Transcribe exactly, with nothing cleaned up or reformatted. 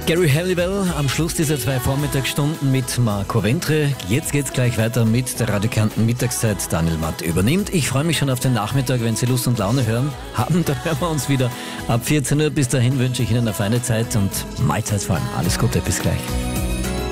Gary Halliwell am Schluss dieser zwei Vormittagsstunden mit Marco Ventre. Jetzt geht's gleich weiter mit der Radikanten Mittagszeit. Daniel Matt übernimmt. Ich freue mich schon auf den Nachmittag, wenn Sie Lust und Laune hören haben. Dann hören wir uns wieder ab vierzehn Uhr. Bis dahin wünsche ich Ihnen eine feine Zeit und Mahlzeit vor allem. Alles Gute, bis gleich.